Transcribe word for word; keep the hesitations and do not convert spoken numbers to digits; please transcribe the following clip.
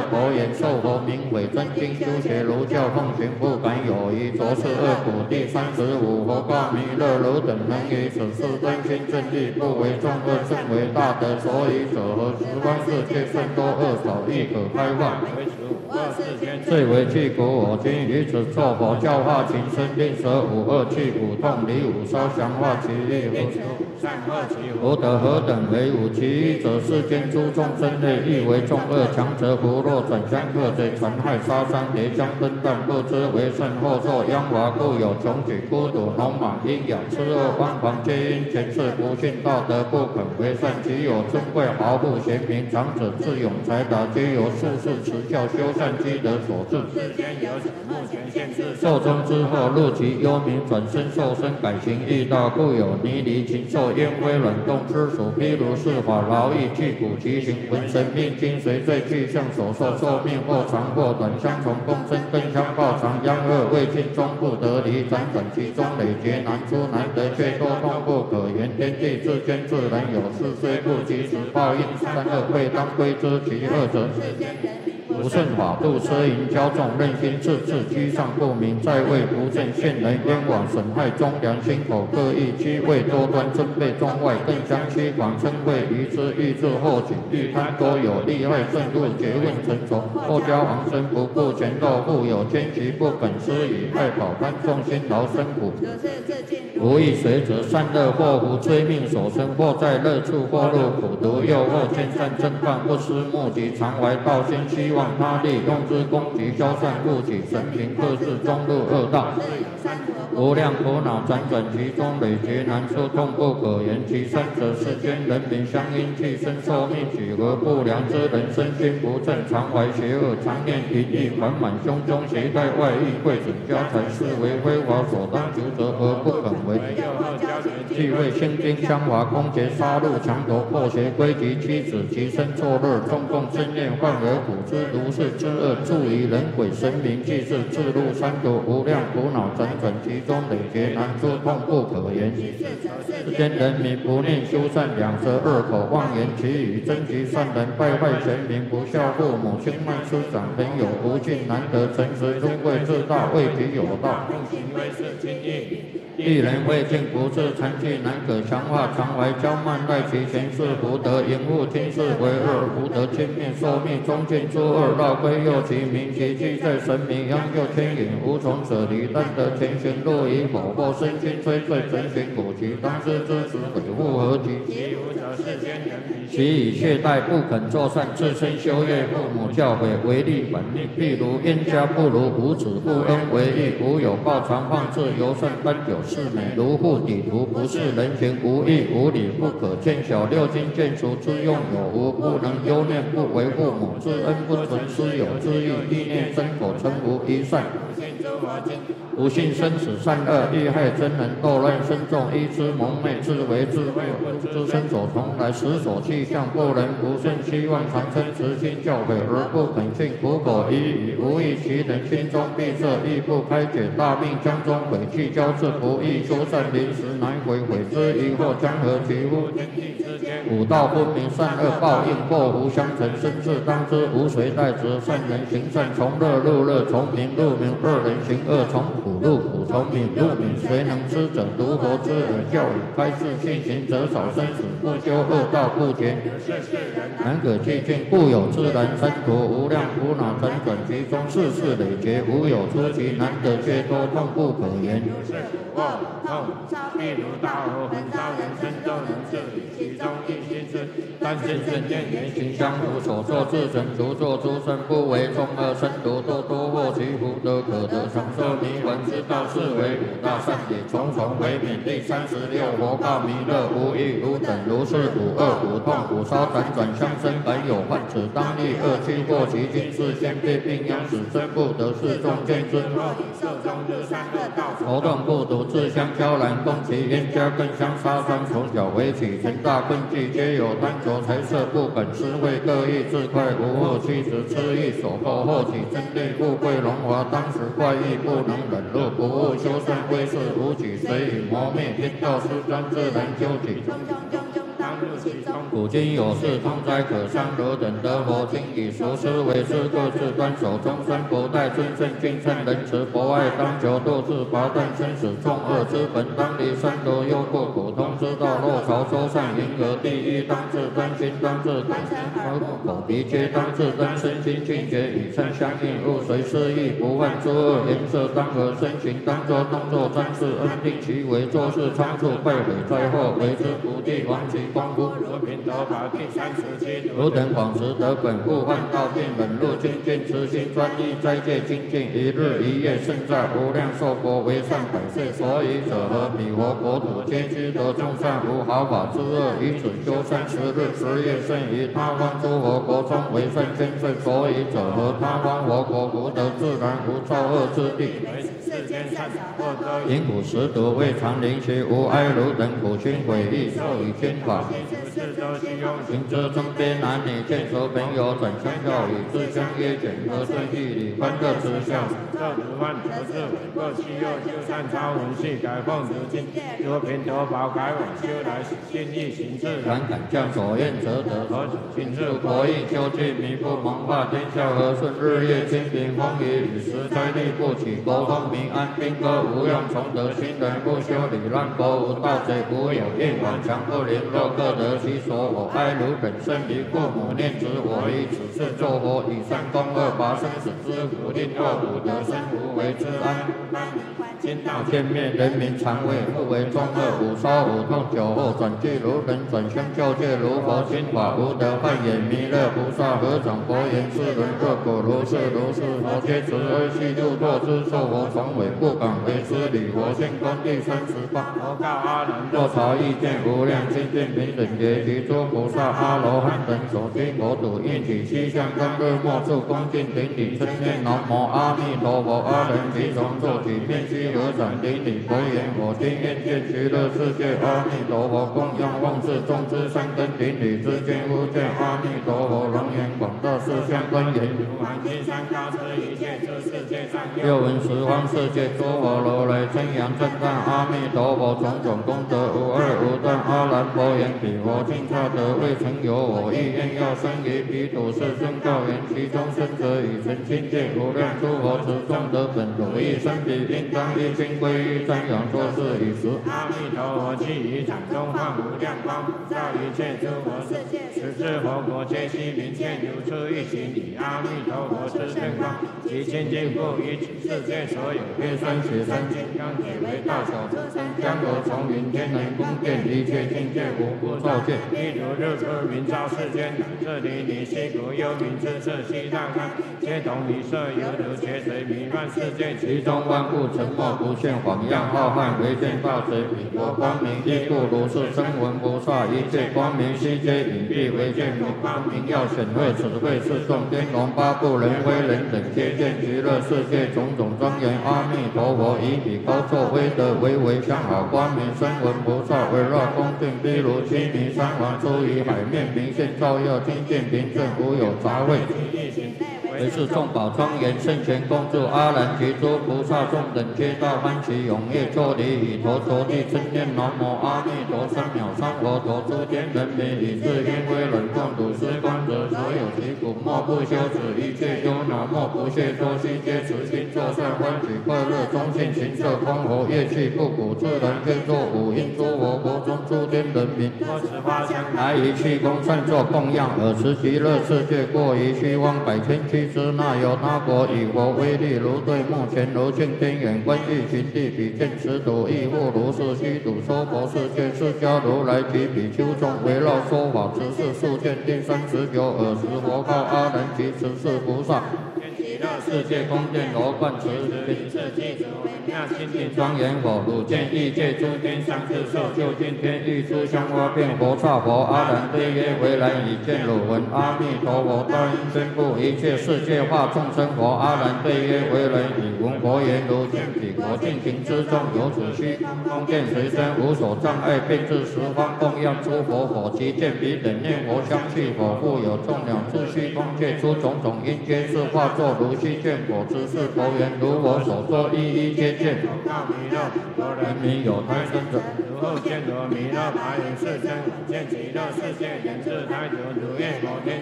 佛言：受佛名为真经修学儒教奉行，不敢有疑。着是二苦。第三十五，佛告弥勒：汝等能以此事真心正义，不为众恶，甚为大德。所以者何？十方世界甚多恶少，亦可开化。最为具苦。我今于此作佛教化情深，令舍五恶去苦痛，离五烧降化其意。福德何等为五？其一者，世间诸众生类，亦为众恶，强者福若转相克贼，残害杀伤，叠相分断，不知为甚，后受殃华，故有穷举、孤独、聋盲、阴阳、痴恶、妄狂，皆因前世不信道德，不肯为善。其有尊贵豪富贤明，长者智勇才达，皆由术士持教修善积德所致。寿终之后，入其幽冥，转身受身，改行异道，故有泥离禽兽、烟灰软动之属。譬如是法劳役去苦其行，闻神命经随罪去向所受，寿命或长或短，相从共生，更相报长。殃恶未尽，终不得离，辗转其中，累劫难出，难得却多痛不可言。天地之间自然有事，虽不及时报应，善恶未当归之。其二者，不顺法度，奢淫骄纵，任心自治，居上不明，在位不正，陷人冤枉，损害忠良，心口各异，居位多端，尊卑中外，更相欺狂，称谓愚之，欲自后己，欲贪多有，利害甚入，诘问成仇，后交昂生，不顾前斗，富有奸奇，不肯施以爱跑贪，众心劳生苦。无益随者，善恶祸福，追命所生，或在乐处，或入苦毒，又或见善正犯，不思目及，常怀道心，希望他利，用之攻击，消散故己，神平克制，终入恶道。无量苦恼辗转其中，累劫难出，痛不可言。其三者，世间人民相因气生寿命几何，不良之人，身心不正，常怀邪恶，常念淫欲，缓满胸中，携带外衣，贵准家财，是为非法所当求者，而不肯为。既为心经相华，攻劫杀戮，强夺破邪，归及妻子，其身作乐，众共争念，患而苦之，如是之恶，助于人鬼神明，既是自入三毒，无量苦恼辗转其中，累劫难出，痛不可言。世间人民不念修善，两舌恶口，妄言其语，争其善人，败坏贤明，不孝父母，轻慢师长，朋友不敬，难得诚实，尊贵自大，为己有道，行为是轻易。一人未尽不治，残疾难可强化，常怀骄慢，赖其前世福德，淫恶听事为恶，福德轻灭，寿命中尽诸恶，绕归右其名，其迹在神明，央救牵引，无从舍离，但得前行，若以否或身心摧碎，成行苦其当知之时，悔复何及？其无者世间人民，其以懈怠，不肯作善，自身修业，父母教诲，违逆本命。譬如冤家不如无子，不恩为义，无有报常放置，尤甚奔久。是美如护底图，不是人情，无义无理，不可见小六经见除之用有无，不能忧念，不为父母之恩，不存师友之意，意念真否成无一善。不信生死善恶，欲害真人，斗乱身众，依之蒙昧，自为自负，自身所从来，实所气象，不能不顺，希望常称慈心教诲，而不肯信，苦口一语，无益其人，心中闭塞，亦不开解，大病将中，悔气交织，不易修善，临时难悔，悔之疑惑，将何其乎？五道分明，善恶报应，祸福相承，生至当知，无谁代责。善人行善，从乐入乐，从明入明；恶人行恶，从苦入苦，从明入明。谁能知者？如佛之耳教语，开示信行者少生死，不修恶道，不结难可寂静，故有自然生途，无量苦恼辗转其中，世事累劫，无有出奇，难得却多，痛不可言。痛，譬如大火焚烧人身，都能治理其中一心之，但见正见言行相符，所作自成，独作诸身，不为众恶生毒，多多获其福德，可得长寿弥闻之道，是为五大善也，重重为免。第三十六，佛告弥勒，无益如等，如是五恶五痛五烧辗转相生，本有患此当逆恶趣，或其今世先被病殃，使身不得世众见之。受中日善恶道，头痛不独自相交然，攻其冤家，更相杀伤。从小为起，成大困境，皆有贪求财色，不肯施惠，各异自快，无恶妻子痴意所迫，后起争利，富贵荣华，当时怪异，不能忍辱，不务修善，归世无举，随以磨灭，天道失专，自然究竟。当入其中， 古今有事通哉可伤汝等得佛经以熟思为师，各自端守终身不殆，尊圣敬圣仁慈博爱，当求度自拔断生死众恶之本，当离三毒忧怖苦通之道，若朝周善银河第一，当自灯心，当自灯耳口鼻皆当自灯，身心境界与称相应，物随失意不犯诸恶，颜色当和身形当作动作专事，恩定其为做事仓促败毁灾祸，为之不地亡其功夫。如品德法第三十七，汝等广识得本故患道并忍辱精进，慈心专一斋戒精进，一日一夜胜在无量寿国为善百岁，所以者何？彼佛国土皆知得众善无毫发之恶，以此修三十日十夜胜于他方诸佛国中为善先胜，所以者何？他方佛国无得自然无造恶之地，世间善巧恶多，因苦食毒未尝临其无哀汝等苦心毁意，受以天法。行之中边男女见熟朋友转相教与自相约卷和顺义理欢乐之笑，这如万得智慧各其右修善超文系改奉如经，如平得宝改往修来心意行自然，敢将所愿则得所取尽致国义修具弥不蒙化天下和顺日夜清平风雨与时灾力不起国风民安兵歌无用从得新人不修理乱国无盗贼无有业往强不灵若各得其所我哀汝等生于父母念子我以此事作佛以善功恶拔生死之苦令恶苦得生无为之安今道天灭人民常为不为中恶五烧五痛酒后转具如人转相教戒如佛心法无得幻眼弥勒菩萨合掌佛言世人若果如是如是佛皆慈悲悉度堕之受佛从尾不敢为之理佛性功第三十八佛告阿难若朝意见无量清净平等觉其诸菩萨阿罗汉等所经佛土应体西向刚日末处恭敬顶礼称念南无阿弥陀佛阿人其从作起面须合掌顶礼佛言我今愿见极乐世界阿弥陀佛供养望世众之三根顶礼之见无见阿弥陀佛龙眼广大四相观言如含金山高之一切之世界上又闻十方世界诸佛如来称扬正赞阿弥陀佛种种功德无二无断阿难佛言彼佛尽刹得未曾有我意愿要生于彼土世尊告言其中生者以成清净无量诸佛持众得本如意生彼应当一心归于瞻仰作是以时阿弥陀佛既于掌中放无量光普照一切诸佛世界十智佛国皆悉明见如出一行礼阿弥陀佛之圣光其清净故于此世界所有月山雪山金刚铁为大小车山江河丛云天人宫殿一切境界无不照见譬如日出明照世间这里你西国幽冥之色西大看皆同离色犹如劫水弥漫世界其中万物沉默不现晃样浩瀚唯见大水彼国光明亦故如是声闻菩萨一切光明悉皆隐蔽唯见如光明耀显赫此谓是众天龙八部人非人等皆见极乐世界种种庄严阿弥陀佛以彼高作威德为为相好光明声闻菩萨围绕恭敬譬如须弥山王出于海面明现照耀清净平正无有杂秽为是众宝庄严圣贤恭祝阿难及诸菩萨众等皆大欢喜踊跃作礼以头着地称念南无阿弥陀三藐三佛陀诸天人民以至因为忍共睹施观者所有其苦莫不修止一切忧恼莫不懈作悉皆慈心作善欢喜快乐中性行色空活乐器不苦自然愿作五音诸佛国中诸天人民多持花香来于气功善作供养尔时极乐世界过于虚妄百千七之那有他国以佛威力如对目前如镜天眼观欲行地比见此土亦复如是虚土说佛世界释迦如来及比丘众围绕说法此事数见第三十九尔时佛告阿难及此世菩萨极乐世界宫殿罗冠持名次记主微妙清净庄严佛汝见异界诸天相自受就近天欲诸香花变佛刹佛阿难对曰为来已见汝闻阿弥陀佛大应宣布一切世界化众生佛阿难对曰为来已闻佛言如见彼国尽情之中有此虚空见随身无所障碍便至十方供养诸佛佛即见彼等念佛香气佛复有众鸟诸虚空界出种种因，皆是化作如虚见果，知是佛缘，如我所说，一一皆见。 告弥勒，有人民有胎生者， 如后见得弥勒，白云世间，见极乐世界，言自胎者，如愿摩天。